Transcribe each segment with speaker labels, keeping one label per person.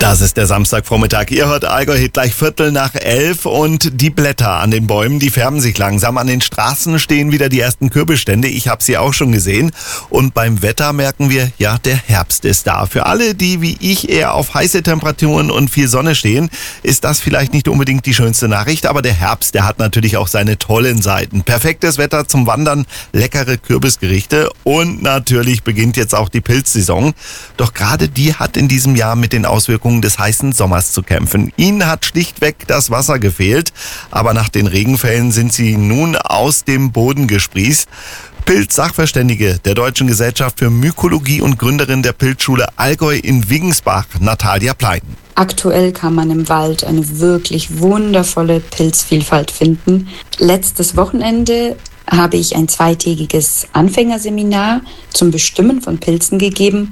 Speaker 1: Das ist der Samstagvormittag. Ihr hört Allgäu Hit gleich 11:15 und die Blätter an den Bäumen, die färben sich langsam. An den Straßen stehen wieder die ersten Kürbisstände. Ich habe sie auch schon gesehen. Und beim Wetter merken wir, ja, der Herbst ist da. Für alle, die wie ich eher auf heiße Temperaturen und viel Sonne stehen, ist das vielleicht nicht unbedingt die schönste Nachricht. Aber der Herbst, der hat natürlich auch seine tollen Seiten. Perfektes Wetter zum Wandern, leckere Kürbisgerichte und natürlich beginnt jetzt auch die Pilzsaison. Doch gerade die hat in diesem Jahr mit den Auswirkungen des heißen Sommers zu kämpfen. Ihnen hat schlichtweg das Wasser gefehlt, aber nach den Regenfällen sind sie nun aus dem Boden gesprießt. Pilz-Sachverständige der Deutschen Gesellschaft für Mykologie und Gründerin der Pilzschule Allgäu in Wiggensbach, Natalia Pleiten.
Speaker 2: Aktuell kann man im Wald eine wirklich wundervolle Pilzvielfalt finden. Letztes Wochenende habe ich ein zweitägiges Anfängerseminar zum Bestimmen von Pilzen gegeben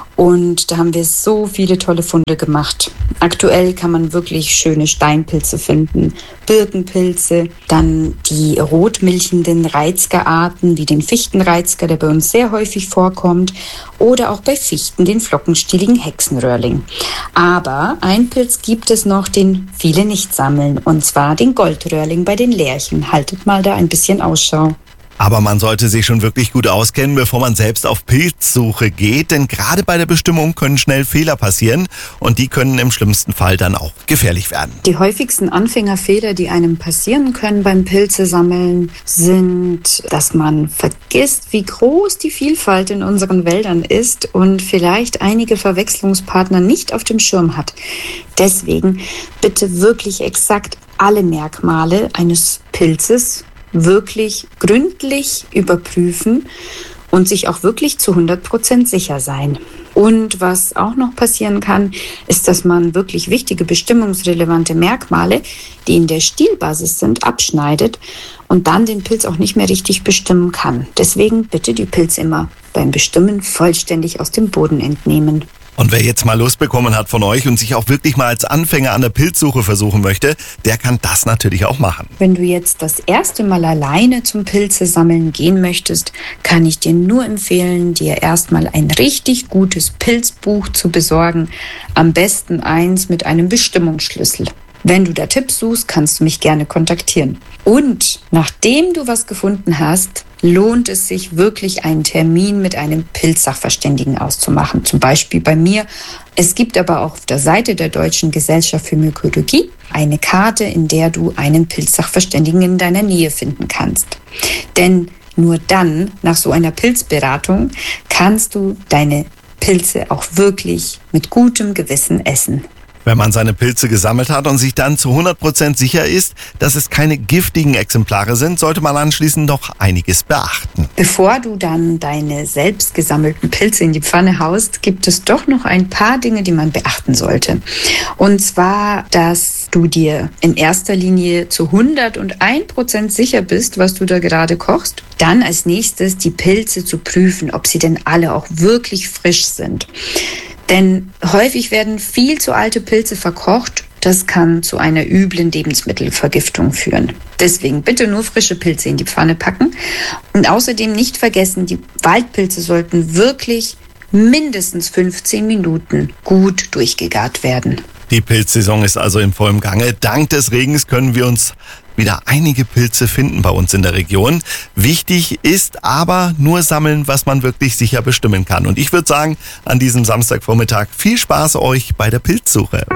Speaker 2: und da haben wir so viele tolle Funde gemacht. Aktuell kann man wirklich schöne Steinpilze finden, Birkenpilze, dann die rotmilchenden Reizgerarten wie den Fichtenreizger, der bei uns sehr häufig vorkommt, oder auch bei Fichten den flockenstieligen Hexenröhrling. Aber einen Pilz gibt es noch, den viele nicht sammeln, und zwar den Goldröhrling bei den Lerchen. Haltet mal da ein bisschen Ausschau.
Speaker 1: Aber man sollte sich schon wirklich gut auskennen, bevor man selbst auf Pilzsuche geht, denn gerade bei der Bestimmung können schnell Fehler passieren und die können im schlimmsten Fall dann auch gefährlich werden.
Speaker 2: Die häufigsten Anfängerfehler, die einem passieren können beim Pilzesammeln, sind, dass man vergisst, wie groß die Vielfalt in unseren Wäldern ist und vielleicht einige Verwechslungspartner nicht auf dem Schirm hat. Deswegen bitte wirklich exakt alle Merkmale eines Pilzes wirklich gründlich überprüfen und sich auch wirklich zu 100% sicher sein. Und was auch noch passieren kann, ist, dass man wirklich wichtige bestimmungsrelevante Merkmale, die in der Stielbasis sind, abschneidet und dann den Pilz auch nicht mehr richtig bestimmen kann. Deswegen bitte die Pilze immer beim Bestimmen vollständig aus dem Boden entnehmen.
Speaker 1: Und wer jetzt mal Lust bekommen hat von euch und sich auch wirklich mal als Anfänger an der Pilzsuche versuchen möchte, der kann das natürlich auch machen.
Speaker 2: Wenn du jetzt das erste Mal alleine zum Pilzesammeln gehen möchtest, kann ich dir nur empfehlen, dir erstmal ein richtig gutes Pilzbuch zu besorgen. Am besten eins mit einem Bestimmungsschlüssel. Wenn du da Tipps suchst, kannst du mich gerne kontaktieren. Und nachdem du was gefunden hast, lohnt es sich wirklich, einen Termin mit einem Pilzsachverständigen auszumachen. Zum Beispiel bei mir. Es gibt aber auch auf der Seite der Deutschen Gesellschaft für Mykologie eine Karte, in der du einen Pilzsachverständigen in deiner Nähe finden kannst. Denn nur dann, nach so einer Pilzberatung, kannst du deine Pilze auch wirklich mit gutem Gewissen essen.
Speaker 1: Wenn man seine Pilze gesammelt hat und sich dann zu 100% sicher ist, dass es keine giftigen Exemplare sind, sollte man anschließend noch einiges beachten.
Speaker 2: Bevor du dann deine selbst gesammelten Pilze in die Pfanne haust, gibt es doch noch ein paar Dinge, die man beachten sollte. Und zwar, dass du dir in erster Linie zu 101% sicher bist, was du da gerade kochst. Dann als nächstes die Pilze zu prüfen, ob sie denn alle auch wirklich frisch sind. Denn häufig werden viel zu alte Pilze verkocht. Das kann zu einer üblen Lebensmittelvergiftung führen. Deswegen bitte nur frische Pilze in die Pfanne packen. Und außerdem nicht vergessen, die Waldpilze sollten wirklich mindestens 15 Minuten gut durchgegart werden.
Speaker 1: Die Pilzsaison ist also im vollen Gange. Dank des Regens können wir uns wieder einige Pilze finden bei uns in der Region. Wichtig ist aber nur sammeln, was man wirklich sicher bestimmen kann. Und ich würde sagen, an diesem Samstagvormittag viel Spaß euch bei der Pilzsuche.